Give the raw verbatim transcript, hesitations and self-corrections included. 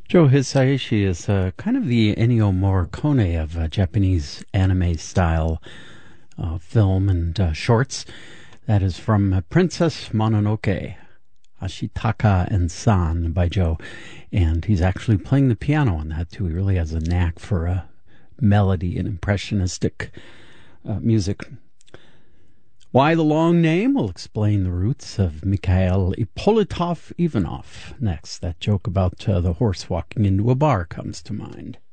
Joe Hisaishi is uh, kind of the Ennio Morricone of uh, Japanese anime style uh, film and uh, shorts. That is from uh, Princess Mononoke, Ashitaka and San by Joe. And he's actually playing the piano on that too. He really has a knack for uh, melody and impressionistic uh, music. Why the long name? We'll explain the roots of Mikhail Ippolitov Ivanov next. That joke about uh, the horse walking into a bar comes to mind.